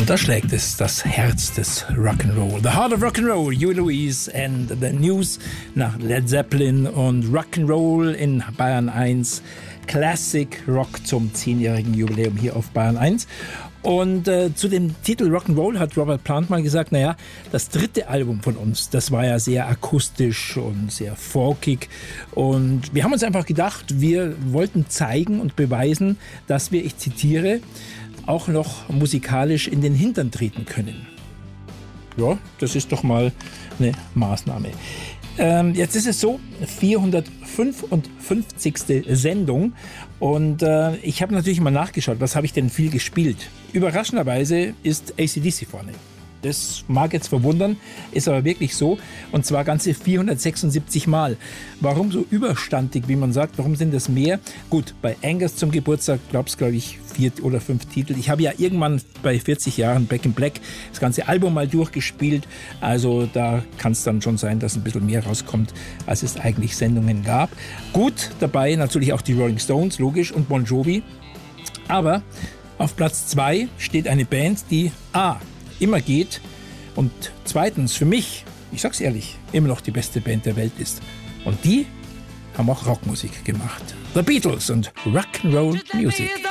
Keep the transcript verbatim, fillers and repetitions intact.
Und da schlägt es das Herz des Rock'n'Roll. The Heart of Rock'n'Roll, Huey Lewis and the News nach Led Zeppelin und Rock'n'Roll in Bayern eins. Classic Rock zum zehnjährigen Jubiläum hier auf Bayern eins. Und äh, zu dem Titel Rock'n'Roll hat Robert Plant mal gesagt, naja, das dritte Album von uns, das war ja sehr akustisch und sehr folkig. Und wir haben uns einfach gedacht, wir wollten zeigen und beweisen, dass wir, ich zitiere, auch noch musikalisch in den Hintern treten können. Ja, das ist doch mal eine Maßnahme. Ähm, jetzt ist es so, vierhundertfünfundfünfzigste Sendung und äh, ich habe natürlich mal nachgeschaut, was habe ich denn viel gespielt. Überraschenderweise ist A C D C vorne. Das mag jetzt verwundern, ist aber wirklich so. Und zwar ganze vierhundertsechsundsiebzig Mal. Warum so überstandig, wie man sagt? Warum sind das mehr? Gut, bei Angus zum Geburtstag gab es, glaube ich, vier oder fünf Titel. Ich habe ja irgendwann bei vierzig Jahren Back in Black das ganze Album mal durchgespielt. Also da kann es dann schon sein, dass ein bisschen mehr rauskommt, als es eigentlich Sendungen gab. Gut, dabei natürlich auch die Rolling Stones, logisch, und Bon Jovi. Aber auf Platz zwei steht eine Band, die A, immer geht und zweitens für mich, ich sag's ehrlich, immer noch die beste Band der Welt ist. Und die haben auch Rockmusik gemacht. The Beatles und Rock'n'Roll Music.